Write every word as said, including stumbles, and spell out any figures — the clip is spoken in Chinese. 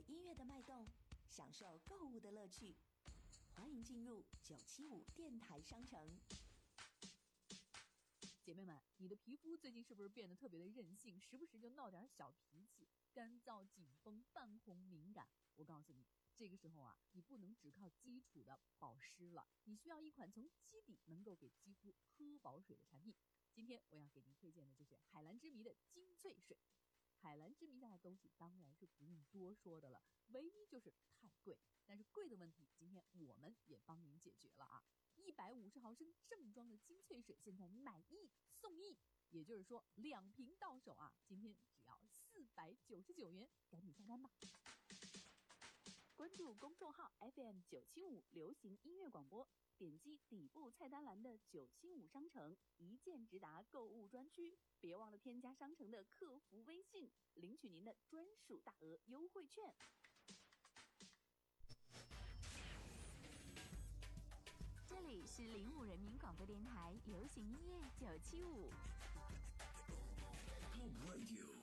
音乐的脉动，享受购物的乐趣。欢迎进入九七五电台商城。 姐妹们，你的皮肤最近是不是变得特别的任性，时不时就闹点小脾气，干燥、紧绷、泛红、敏感？我告诉你，这个时候啊，你不能只靠基础的保湿了，你需要一款从基底能够给肌肤喝饱水的产品。今天我要给您推荐的就是海蓝之谜的精粹水。海蓝之谜家的东西当然是不用多说的了，唯一就是太贵。但是贵的问题，今天我们也帮您解决了啊！一百五十毫升正装的精粹水，现在买一送一，也就是说两瓶到手啊！今天只要四百九十九元，赶紧下单吧！关注公众号 F M 九七五流行音乐广播，点击底部菜单栏的九七五商城，一键直达购物专区。别忘了添加商城的客服微信，领取您的专属大额优惠券。 这里是零五人民广播电台流行音乐九七五。 Top Radio